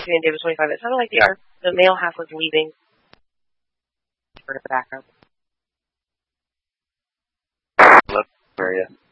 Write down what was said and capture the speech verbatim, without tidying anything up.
and David twenty-five. It sounded like the art, the male half was leaving. For the background. Hello, where are you?